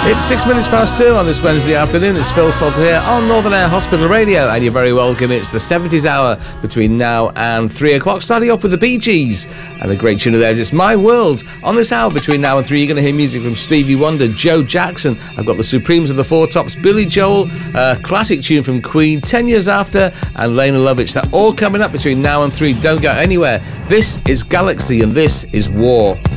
It's 6 minutes past 2 on this Wednesday afternoon. It's Phil Salter here on Northern Air Hospital Radio, and you're very welcome. It's the 70s hour between now and 3 o'clock, starting off with the Bee Gees and a great tune of theirs. It's My World. On this hour between now and 3, you're going to hear music from Stevie Wonder, Joe Jackson. I've got the Supremes and the Four Tops, Billy Joel, a classic tune from Queen, 10 Years After, and Lena Lovitch. They're all coming up between now and 3. Don't go anywhere. This is Galaxy, and this is War.